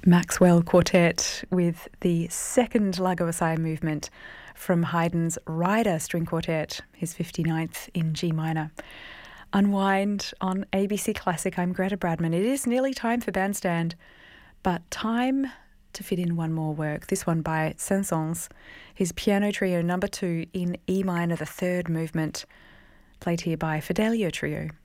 Maxwell Quartet with the second Lago-Assai movement from Haydn's Rider String Quartet, his 59th in G minor. Unwind on ABC Classic. I'm Greta Bradman. It is nearly time for Bandstand, but time to fit in one more work. This one by Saint-Saëns, his Piano Trio No. 2 in E minor, the third movement, played here by Fidelio Trio.